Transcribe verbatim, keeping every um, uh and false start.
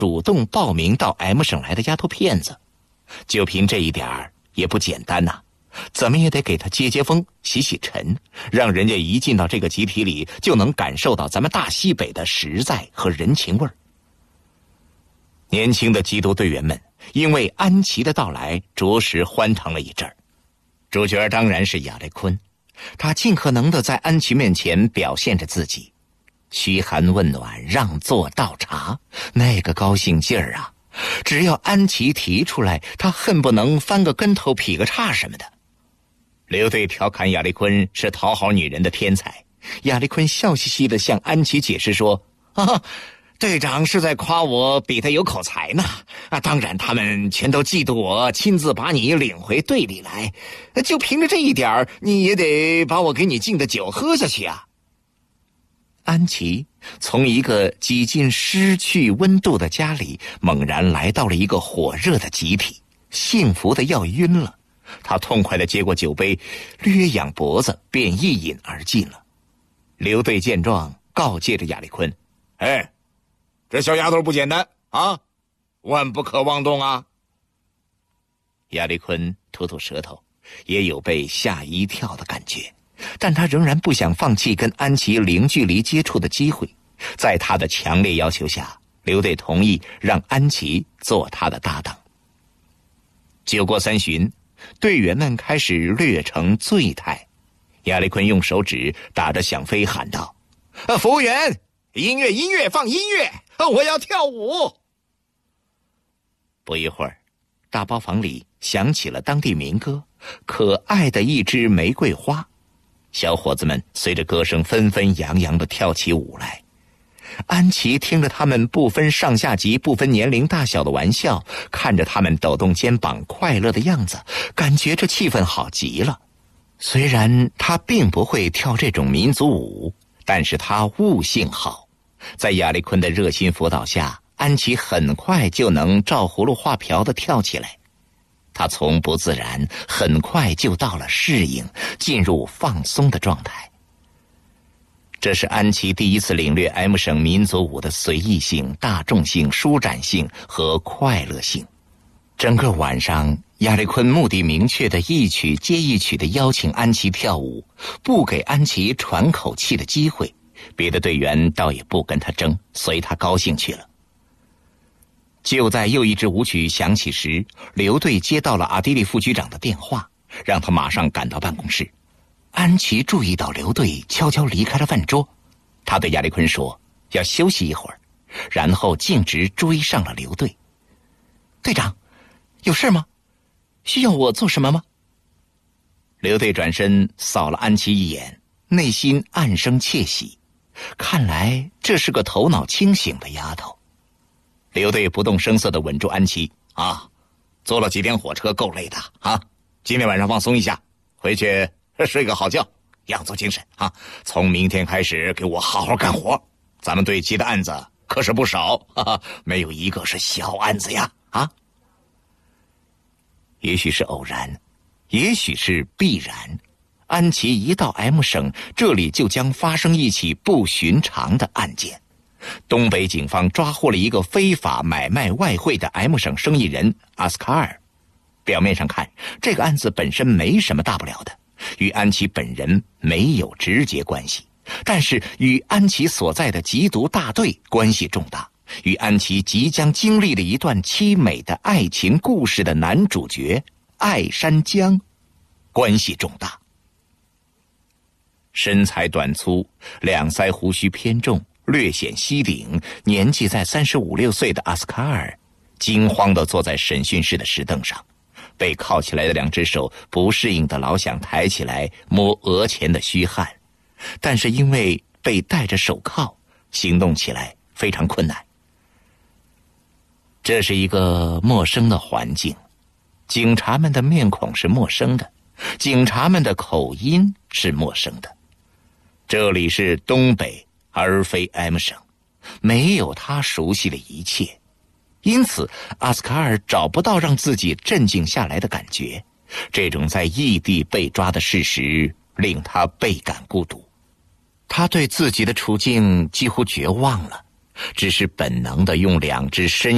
主动报名到 M 省来的丫头片子，就凭这一点儿也不简单呐、啊，怎么也得给他接接风洗洗尘，让人家一进到这个集体里就能感受到咱们大西北的实在和人情味儿。年轻的缉毒队员们因为安琪的到来着实欢腾了一阵儿。主角当然是亚历坤，他尽可能的在安琪面前表现着自己，嘘寒问暖，让座倒茶，那个高兴劲儿啊，只要安琪提出来，他恨不能翻个跟头劈个叉什么的。刘队调侃亚历坤是讨好女人的天才，亚历坤笑嘻嘻地向安琪解释说，啊，队长是在夸我比他有口才呢，啊，当然他们全都嫉妒我亲自把你领回队里来，就凭着这一点你也得把我给你敬的酒喝下去啊。安琪从一个几近失去温度的家里猛然来到了一个火热的集体，幸福的要晕了。他痛快地接过酒杯，略仰脖子便一饮而尽了。刘队见状告诫着亚历坤，哎，这小丫头不简单啊，万不可妄动啊。亚历坤吐吐舌头，也有被吓一跳的感觉，但他仍然不想放弃跟安琪零距离接触的机会。在他的强烈要求下，刘队同意让安琪做他的搭档。酒过三巡，队员们开始略成醉态。亚历坤用手指打着响飞喊道，啊，服务员，音乐音乐放音乐，我要跳舞。不一会儿，大包房里响起了当地民歌，可爱的一枝玫瑰花。小伙子们随着歌声纷纷扬扬地跳起舞来。安琪听着他们不分上下级、不分年龄大小的玩笑，看着他们抖动肩膀快乐的样子，感觉这气氛好极了。虽然他并不会跳这种民族舞，但是他悟性好。在亚历坤的热心辅导下，安琪很快就能照葫芦画瓢地跳起来。他从不自然，很快就到了适应，进入放松的状态。这是安琪第一次领略 M 省民族舞的随意性、大众性、舒展性和快乐性。整个晚上，亚历坤目的明确的一曲接一曲的邀请安琪跳舞，不给安琪喘口气的机会。别的队员倒也不跟他争，随他高兴去了。就在又一支舞曲响起时，刘队接到了阿迪利副局长的电话，让他马上赶到办公室。安琪注意到刘队悄悄离开了饭桌，他对亚历坤说要休息一会儿，然后径直追上了刘队。队长，有事吗？需要我做什么吗？刘队转身扫了安琪一眼，内心暗生窃喜，看来这是个头脑清醒的丫头。刘队不动声色地稳住安琪，啊，坐了几天火车够累的啊，今天晚上放松一下，回去睡个好觉，养足精神啊！从明天开始给我好好干活，咱们队接的案子可是不少，哈哈，没有一个是小案子呀！啊，也许是偶然，也许是必然，安琪一到 M 省，这里就将发生一起不寻常的案件。东北警方抓获了一个非法买卖外汇的 M 省生意人阿斯卡尔。表面上看，这个案子本身没什么大不了的，与安琪本人没有直接关系，但是与安琪所在的缉毒大队关系重大，与安琪即将经历了一段凄美的爱情故事的男主角艾山江关系重大。身材短粗，两腮胡须偏重，略显稀顶，年纪在三十五六岁的阿斯卡尔惊慌地坐在审讯室的石凳上，被铐起来的两只手不适应的老想抬起来摸额前的虚汗，但是因为被戴着手铐，行动起来非常困难。这是一个陌生的环境，警察们的面孔是陌生的，警察们的口音是陌生的。这里是东北而非 M 省，没有他熟悉的一切，因此阿斯卡尔找不到让自己镇静下来的感觉。这种在异地被抓的事实令他倍感孤独，他对自己的处境几乎绝望了，只是本能地用两只深